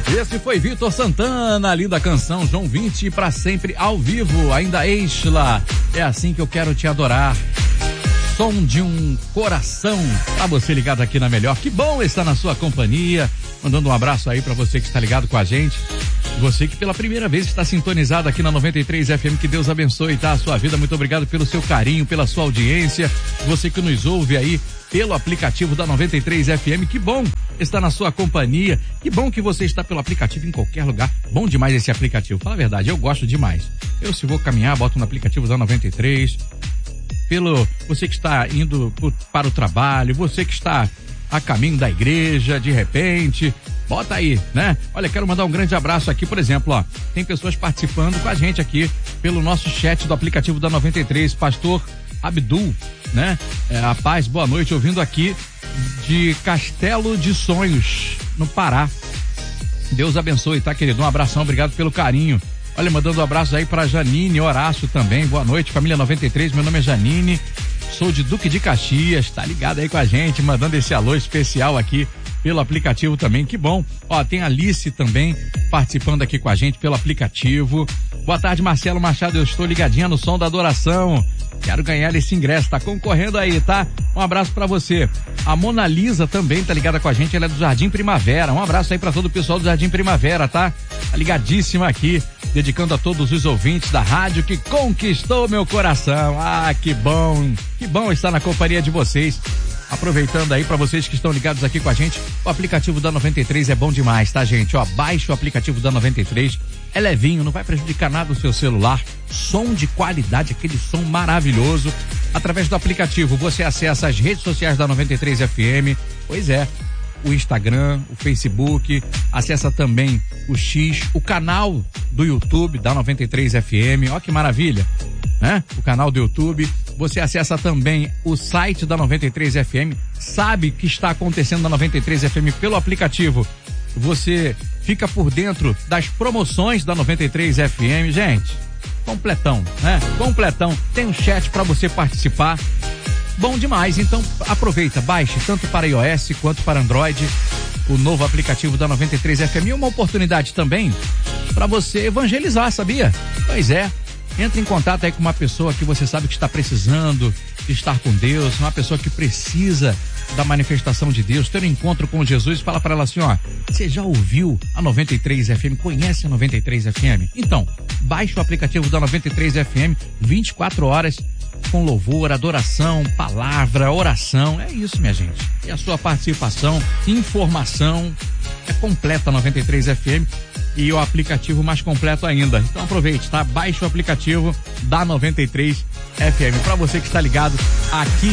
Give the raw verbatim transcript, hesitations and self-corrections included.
Esse foi Vitor Santana, linda canção, João vinte, pra sempre ao vivo, ainda Exla, é assim que eu quero te adorar. Som de um coração, pra você ligado aqui na Melhor, que bom estar na sua companhia, mandando um abraço aí pra você que está ligado com a gente, você que pela primeira vez está sintonizado aqui na noventa e três F M, que Deus abençoe, tá? A sua vida, muito obrigado pelo seu carinho, pela sua audiência, você que nos ouve aí pelo aplicativo da noventa e três F M, que bom estar na sua companhia, que bom que você está pelo aplicativo em qualquer lugar, bom demais esse aplicativo, fala a verdade, eu gosto demais, eu se vou caminhar, boto no aplicativo da noventa e três, pelo, você que está indo para o trabalho, você que está a caminho da igreja, de repente, bota aí, né? Olha, quero mandar um grande abraço aqui, por exemplo, ó, tem pessoas participando com a gente aqui pelo nosso chat do aplicativo da noventa e três, pastor Abdul, né? É, a paz, boa noite, ouvindo aqui de Castelo de Sonhos, no Pará. Deus abençoe, tá, querido? Um abração, obrigado pelo carinho. Olha, mandando um abraço aí pra Janine Horácio também, boa noite, família noventa e três, meu nome é Janine, sou de Duque de Caxias, tá ligado aí com a gente, mandando esse alô especial aqui pelo aplicativo também, que bom. Ó, tem a Alice também participando aqui com a gente pelo aplicativo. Boa tarde, Marcelo Machado, eu estou ligadinha no som da adoração. Quero ganhar esse ingresso, tá concorrendo aí, tá? Um abraço pra você. A Mona Lisa também tá ligada com a gente, ela é do Jardim Primavera. Um abraço aí pra todo o pessoal do Jardim Primavera, tá? Tá ligadíssima aqui, dedicando a todos os ouvintes da rádio que conquistou meu coração. Ah, que bom, que bom estar na companhia de vocês. Aproveitando aí para vocês que estão ligados aqui com a gente, o aplicativo da noventa e três é bom demais, tá, gente? Ó, baixe o aplicativo da noventa e três, é levinho, não vai prejudicar nada o seu celular, som de qualidade, aquele som maravilhoso. Através do aplicativo você acessa as redes sociais da noventa e três F M, pois é, o Instagram, o Facebook, acessa também o X, o canal do YouTube da noventa e três F M, ó que maravilha, né? O canal do YouTube, você acessa também o site da noventa e três F M, sabe o que está acontecendo na noventa e três F M pelo aplicativo, você fica por dentro das promoções da noventa e três F M, gente, completão, né? Completão, tem um chat para você participar, bom demais, então aproveita, baixe tanto para iOS quanto para Android o novo aplicativo da noventa e três F M, e uma oportunidade também para você evangelizar, sabia? Pois é, entre em contato aí com uma pessoa que você sabe que está precisando de estar com Deus, uma pessoa que precisa da manifestação de Deus, ter um encontro com Jesus, fala para ela assim, ó, você já ouviu a noventa e três F M, conhece a noventa e três F M? Então, baixe o aplicativo da noventa e três F M, vinte e quatro horas, com louvor, adoração, palavra, oração, é isso, minha gente. E a sua participação, informação, é completa a noventa e três F M e o aplicativo mais completo ainda. Então aproveite, tá? Baixe o aplicativo da noventa e três F M. Para você que está ligado aqui